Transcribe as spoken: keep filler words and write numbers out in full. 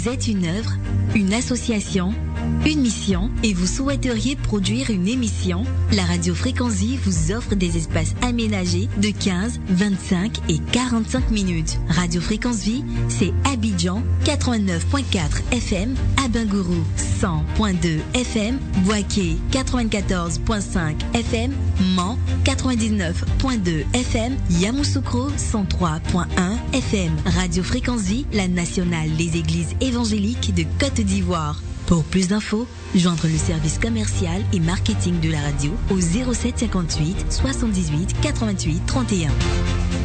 Vous êtes une œuvre, une association, une mission et vous souhaiteriez produire une émission? La Radio Fréquence Vie vous offre des espaces aménagés de quinze, vingt-cinq et quarante-cinq minutes. Radio Fréquence Vie, c'est Abidjan quatre-vingt-neuf point quatre F M, Abengourou cent point deux F M, Bouaké quatre-vingt-quatorze point cinq F M, Mans quatre-vingt-dix-neuf point deux F M, Yamoussoukro cent trois point un F M. Radio Fréquence Vie, la nationale des églises évangéliques de Côte d'Ivoire. Pour plus d'infos, joindre le service commercial et marketing de la radio au zéro sept cinquante-huit soixante-dix-huit quatre-vingt-huit trente et un.